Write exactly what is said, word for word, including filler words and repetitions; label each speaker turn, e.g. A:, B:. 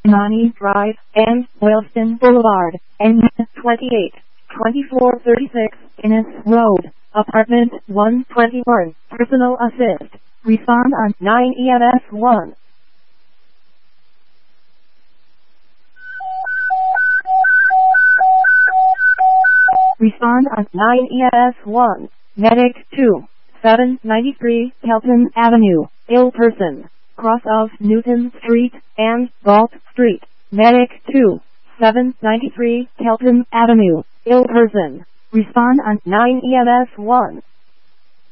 A: Monty Drive and Wilson Boulevard, N twenty-eight, twenty-four thirty-six, Innis Road, Apartment one twenty-one, Personal Assist. Respond on nine E M S one. Respond on nine E M S one. Medic two, seven ninety-three Kelton Avenue, ill person, cross of Newton Street and Galt Street. Medic two, seven ninety-three Kelton Avenue, ill person. Respond on nine E M S one.